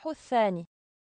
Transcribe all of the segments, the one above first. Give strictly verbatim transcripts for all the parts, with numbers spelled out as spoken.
الإصحاح الثاني.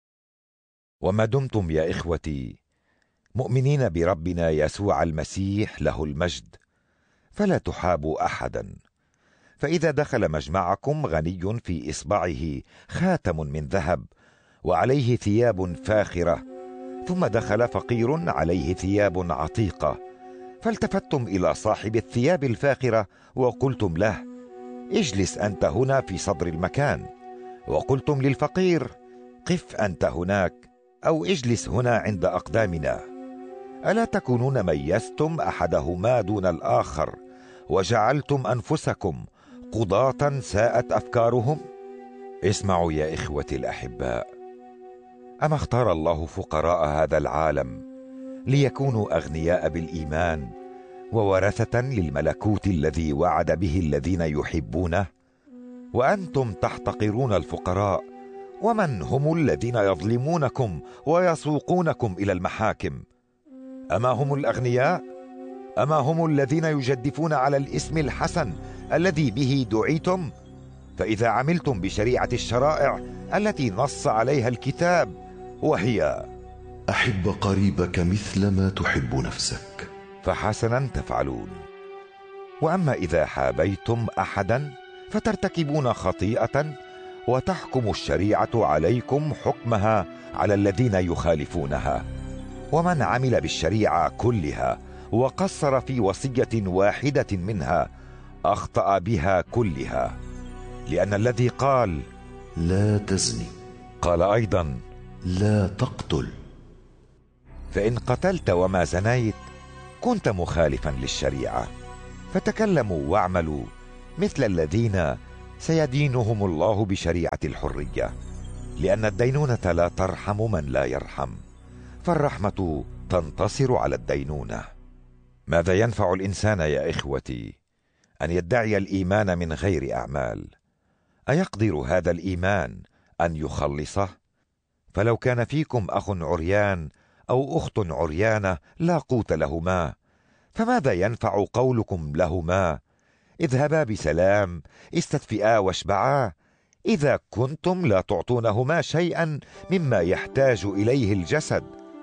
وما دمتم يا إخوتي مؤمنين بربنا يسوع المسيح له المجد، فلا تحابوا أحدا. فإذا دخل مجمعكم غني في إصبعه خاتم من ذهب وعليه ثياب فاخرة، ثم دخل فقير عليه ثياب عتيقة، فالتفتم إلى صاحب الثياب الفاخرة وقلتم له: اجلس أنت هنا في صدر المكان، وقلتم للفقير: قف أنت هناك، أو اجلس هنا عند أقدامنا. ألا تكونون ميزتم أحدهما دون الآخر، وجعلتم أنفسكم قضاة ساءت أفكارهم؟ اسمعوا يا إخوتي الأحباء، أما اختار الله فقراء هذا العالم ليكونوا أغنياء بالإيمان وورثة للملكوت الذي وعد به الذين يحبونه؟ وأنتم تحتقرون الفقراء، ومن هم الذين يظلمونكم ويسوقونكم إلى المحاكم؟ أما هم الأغنياء؟ أما هم الذين يجدفون على الاسم الحسن الذي به دعيتم؟ فإذا عملتم بشريعة الشرائع التي نص عليها الكتاب، وهي: أحب قريبك مثل ما تحب نفسك، فحسنا تفعلون. وأما إذا حابيتم أحدا فترتكبون خطيئة، وتحكم الشريعة عليكم حكمها على الذين يخالفونها. ومن عمل بالشريعة كلها وقصر في وصية واحدة منها أخطأ بها كلها، لأن الذي قال: لا تزني، قال أيضا: لا تقتل. فإن قتلت وما زنيت كنت مخالفا للشريعة. فتكلموا واعملوا مثل الذين سيدينهم الله بشريعة الحرية، لأن الدينونة لا ترحم من لا يرحم، فالرحمة تنتصر على الدينونة. ماذا ينفع الإنسان يا إخوتي أن يدعي الإيمان من غير أعمال؟ أيقدر هذا الإيمان أن يخلصه؟ فلو كان فيكم أخ عريان أو أخت عريانة لا قوت لهما، فماذا ينفع قولكم لهما: اذهبا بسلام، استدفئا واشبعا، إذا كنتم لا تعطونهما شيئا مما يحتاج إليه الجسد؟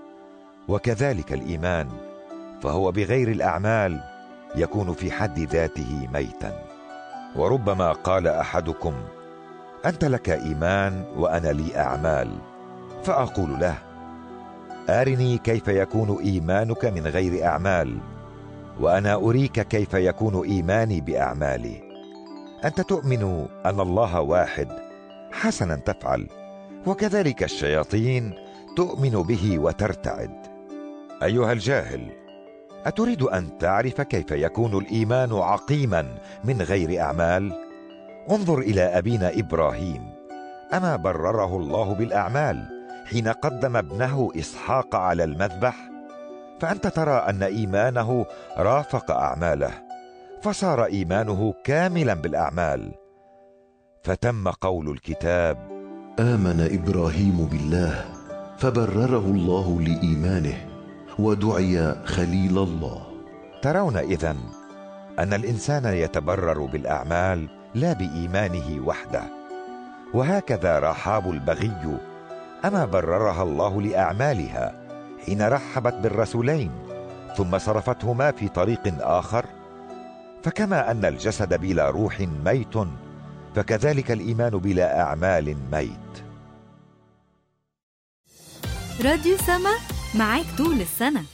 وكذلك الإيمان، فهو بغير الأعمال يكون في حد ذاته ميتا. وربما قال أحدكم: أنت لك إيمان وأنا لي أعمال، فأقول له: أرني كيف يكون إيمانك من غير أعمال، وأنا أريك كيف يكون إيماني بأعمالي. أنت تؤمن أن الله واحد، حسنا تفعل، وكذلك الشياطين تؤمن به وترتعد. أيها الجاهل، أتريد أن تعرف كيف يكون الإيمان عقيما من غير أعمال؟ انظر إلى أبينا إبراهيم، أما برره الله بالأعمال حين قدم ابنه إسحاق على المذبح؟ فأنت ترى أن إيمانه رافق أعماله، فصار إيمانه كاملا بالأعمال. فتم قول الكتاب: آمن إبراهيم بالله فبرره الله لإيمانه ودعي خليل الله. ترون إذن أن الإنسان يتبرر بالأعمال لا بإيمانه وحده. وهكذا رحاب البغي، أما بررها الله لأعمالها حين رحبت بالرسولين ثم صرفتهما في طريق آخر. فكما أن الجسد بلا روح ميت، فكذلك الإيمان بلا أعمال ميت. راديو سما معاك طول السنة.